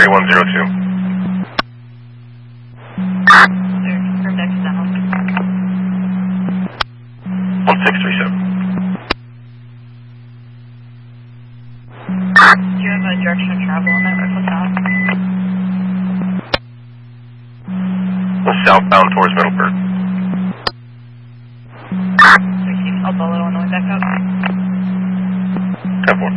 3102. Confirm deck down. 1637. Do you have a direction of travel on that rifle top? Southbound towards Middleburg. So keep up a little on the way back up. 10-4.